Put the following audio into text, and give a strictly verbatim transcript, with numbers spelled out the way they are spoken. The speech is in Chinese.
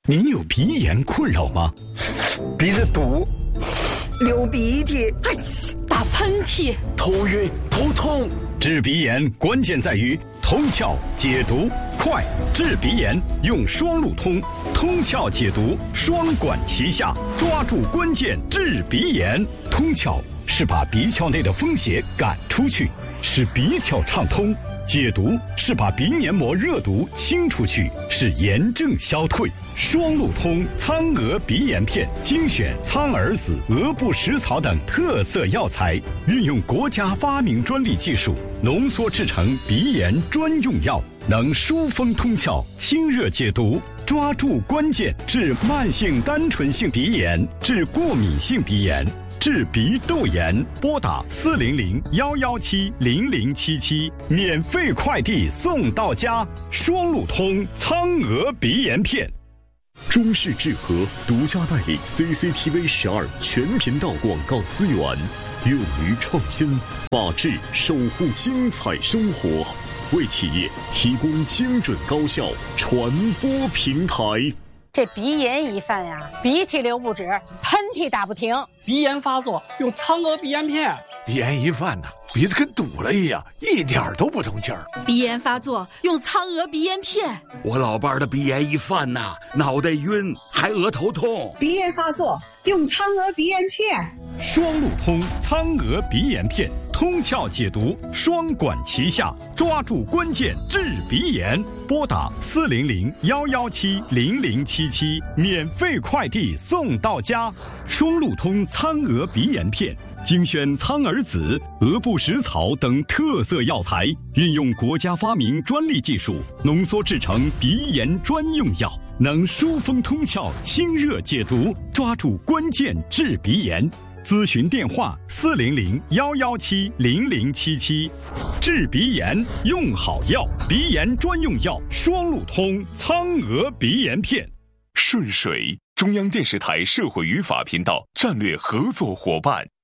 您有鼻炎困扰吗？ 鼻子堵， 流鼻涕， 哎，打喷嚏， 头晕头痛。 治鼻炎关键在于通窍解毒快，治鼻炎用双路通，通窍解毒双管齐下，抓住关键治鼻炎。通窍是把鼻窍内的风邪赶出去，使鼻窍畅通；解毒是把鼻黏膜热毒清出去，使炎症消退。双路通苍鹅鼻炎片精选苍耳子、鹅不食草等特色药材，运用国家发明专利技术浓缩制成鼻炎专用药，能疏风通窍、清热解毒，抓住关键治慢性单纯性鼻炎、治过敏性鼻炎、治鼻窦炎。拨打四零零幺幺七零零七七，免费快递送到家。双路通苍鹅鼻炎片。 中视智和独家代理 C C T V 十二全频道广告资源，勇于创新，法治守护精彩生活，为企业提供精准高效传播平台。 这鼻炎一犯呀，鼻涕流不止，喷嚏打不停。 鼻炎发作用苍鹅鼻炎片。 鼻炎一犯呢，鼻子跟堵了一样，一点都不通气儿。 鼻炎发作用苍鹅鼻炎片。 我老伴儿的鼻炎一犯呐，脑袋晕，还额头痛。 鼻炎发作用苍鹅鼻炎片。 双路通苍鹅鼻炎片，通窍解毒双管齐下，抓住关键治鼻炎。拨打四零零幺幺七零零七七，免费快递送到家。双路通苍鹅鼻炎片精选苍耳子、鹅不食草等特色药材，运用国家发明专利技术浓缩制成鼻炎专用药，能疏风通窍、清热解毒，抓住关键治鼻炎。咨询电话四零零幺幺七零零七七。治鼻炎用好药，鼻炎专用药双路通苍鹅鼻炎片。 顺水，中央电视台社会与法频道战略合作伙伴。